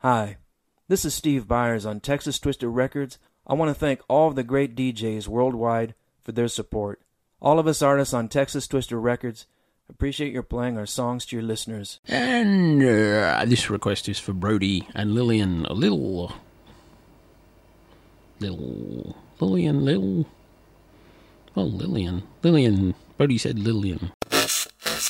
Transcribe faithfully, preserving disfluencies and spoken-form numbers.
Hi, this is Steve Byers on Texas Twister Records. I want to thank all of the great D Js worldwide for their support. All of us artists on Texas Twister Records appreciate your playing our songs to your listeners. And uh, this request is for Brody and Lillian. A little... Little... Lillian, little... Oh, Lillian. Lillian. Brody said Lillian.